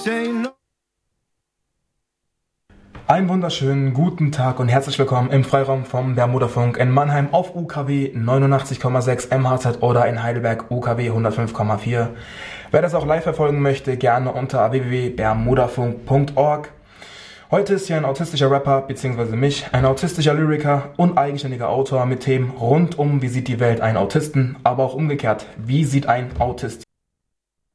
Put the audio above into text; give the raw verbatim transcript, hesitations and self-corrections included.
Einen wunderschönen guten Tag und herzlich willkommen im Freiraum vom Bermudafunk in Mannheim auf U K W neunundachtzig Komma sechs M H Z oder in Heidelberg U K W hundertfünf Komma vier. Wer das auch live verfolgen möchte, gerne unter w w w punkt bermudafunk punkt org. Heute ist hier ein autistischer Rapper bzw. mich, ein autistischer Lyriker und eigenständiger Autor mit Themen rund um wie sieht die Welt einen Autisten, aber auch umgekehrt, wie sieht ein Autist